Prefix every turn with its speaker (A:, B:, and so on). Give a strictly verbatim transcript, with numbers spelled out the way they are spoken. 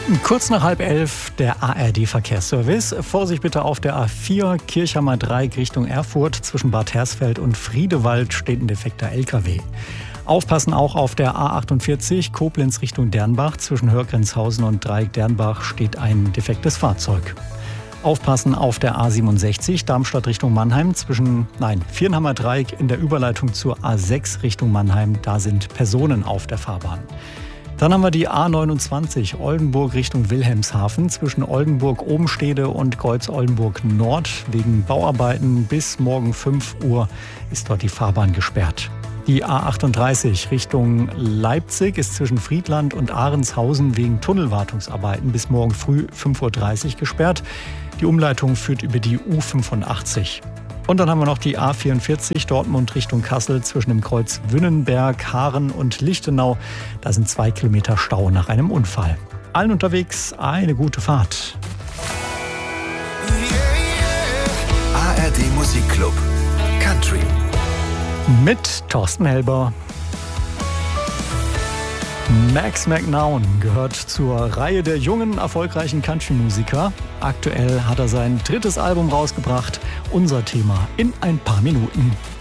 A: Kurz nach halb elf der A R D-Verkehrsservice. Vorsicht bitte auf der A vier Kirchhammer Dreieck Richtung Erfurt. Zwischen Bad Hersfeld und Friedewald steht ein defekter L K W. Aufpassen auch auf der A achtundvierzig Koblenz Richtung Dernbach. Zwischen Hörgrenzhausen und Dreieck Dernbach steht ein defektes Fahrzeug. Aufpassen auf der A siebenundsechzig Darmstadt Richtung Mannheim. Zwischen, nein, Viernhammer Dreieck in der Überleitung zur A sechs Richtung Mannheim. Da sind Personen auf der Fahrbahn. Dann haben wir die A neunundzwanzig Oldenburg Richtung Wilhelmshaven. Zwischen Oldenburg-Obenstede und Kreuz-Oldenburg Nord. Wegen Bauarbeiten bis morgen fünf Uhr ist dort die Fahrbahn gesperrt. Die A achtunddreißig Richtung Leipzig ist zwischen Friedland und Ahrenshausen wegen Tunnelwartungsarbeiten bis morgen früh fünf Uhr dreißig gesperrt. Die Umleitung führt über die U fünfundachtzig. Und dann haben wir noch die A vierundvierzig Dortmund Richtung Kassel zwischen dem Kreuz Wünnenberg, Haaren und Lichtenau. Da sind zwei Kilometer Stau nach einem Unfall. Allen unterwegs eine gute Fahrt.
B: A R D Musikclub Country
A: mit Thorsten Helber. Max McNown gehört zur Reihe der jungen, erfolgreichen Country-Musiker. Aktuell hat er sein drittes Album rausgebracht. Unser Thema in ein paar Minuten.